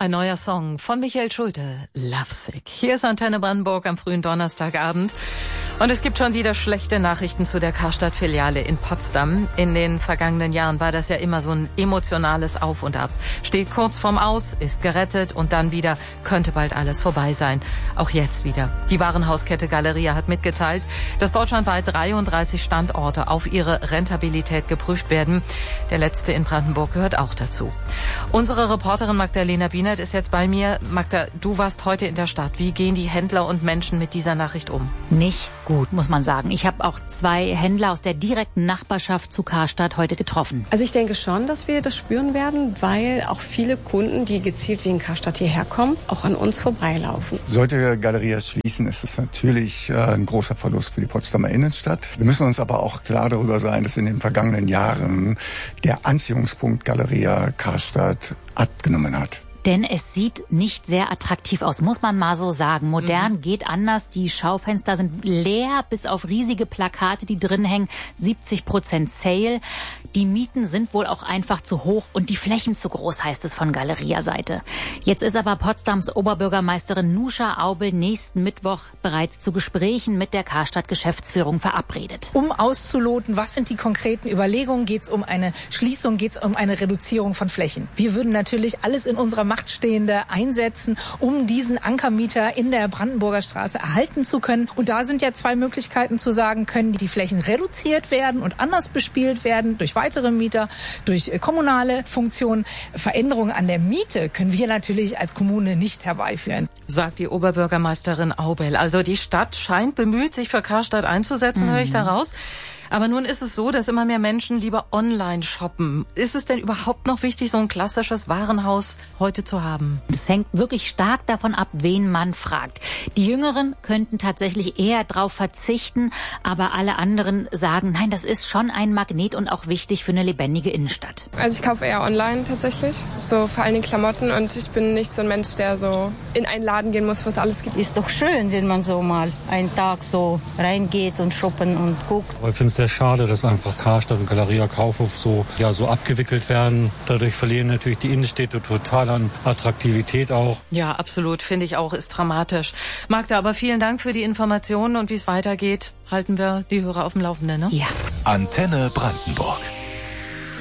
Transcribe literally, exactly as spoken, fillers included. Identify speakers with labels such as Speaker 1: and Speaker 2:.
Speaker 1: Ein neuer Song von Michael Schulte, Lovesick. Hier ist Antenne Brandenburg am frühen Donnerstagabend. Und es gibt schon wieder schlechte Nachrichten zu der Karstadt-Filiale in Potsdam. In den vergangenen Jahren war das ja immer so ein emotionales Auf und Ab. Steht kurz vorm Aus, ist gerettet und dann wieder könnte bald alles vorbei sein. Auch jetzt wieder. Die Warenhauskette Galeria hat mitgeteilt, dass deutschlandweit dreiunddreißig Standorte auf ihre Rentabilität geprüft werden. Der letzte in Brandenburg gehört auch dazu. Unsere Reporterin Magdalena Bienert ist jetzt bei mir. Magda, du warst heute in der Stadt. Wie gehen die Händler und Menschen mit dieser Nachricht um?
Speaker 2: Nicht gut, muss man sagen. Ich habe auch zwei Händler aus der direkten Nachbarschaft zu Karstadt heute getroffen.
Speaker 3: Also ich denke schon, dass wir das spüren werden, weil auch viele Kunden, die gezielt wegen Karstadt hierher kommen, auch an uns vorbeilaufen.
Speaker 4: Sollte Galeria schließen, ist es natürlich äh, ein großer Verlust für die Potsdamer Innenstadt. Wir müssen uns aber auch klar darüber sein, dass in den vergangenen Jahren der Anziehungspunkt Galeria Karstadt abgenommen hat.
Speaker 2: Denn es sieht nicht sehr attraktiv aus, muss man mal so sagen. Modern mhm. geht anders. Die Schaufenster sind leer, bis auf riesige Plakate, die drin hängen. siebzig Prozent Sale. Die Mieten sind wohl auch einfach zu hoch und die Flächen zu groß, heißt es von Galeria-Seite. Jetzt ist aber Potsdams Oberbürgermeisterin Nusha Aubel nächsten Mittwoch bereits zu Gesprächen mit der Karstadt-Geschäftsführung verabredet.
Speaker 5: Um auszuloten, was sind die konkreten Überlegungen? Geht es um eine Schließung, geht es um eine Reduzierung von Flächen? Wir würden natürlich alles in unserer Macht Stehende einsetzen, um diesen Ankermieter in der Brandenburger Straße erhalten zu können. Und da sind ja zwei Möglichkeiten zu sagen, können die Flächen reduziert werden und anders bespielt werden durch weitere Mieter, durch kommunale Funktionen. Veränderungen an der Miete können wir natürlich als Kommune nicht herbeiführen.
Speaker 1: Sagt die Oberbürgermeisterin Aubel. Also die Stadt scheint bemüht, sich für Karstadt einzusetzen, mhm. höre ich daraus. Aber nun ist es so, dass immer mehr Menschen lieber online shoppen. Ist es denn überhaupt noch wichtig, so ein klassisches Warenhaus heute zu haben?
Speaker 2: Es hängt wirklich stark davon ab, wen man fragt. Die Jüngeren könnten tatsächlich eher drauf verzichten, aber alle anderen sagen, nein, das ist schon ein Magnet und auch wichtig für eine lebendige Innenstadt.
Speaker 6: Also ich kaufe eher online tatsächlich, so vor allem Klamotten, und ich bin nicht so ein Mensch, der so in einen Laden gehen muss, wo es alles gibt.
Speaker 7: Ist doch schön, wenn man so mal einen Tag so reingeht und shoppen und guckt.
Speaker 8: Ich finde es sehr schade, dass einfach Karstadt und Galeria Kaufhof so, ja, so abgewickelt werden. Dadurch verlieren natürlich die Innenstädte total an Attraktivität auch.
Speaker 1: Ja, absolut, finde ich auch, ist dramatisch. Magda, aber vielen Dank für die Informationen und wie es weitergeht, halten wir die Hörer auf dem Laufenden, ne?
Speaker 2: Ja.
Speaker 9: Antenne Brandenburg.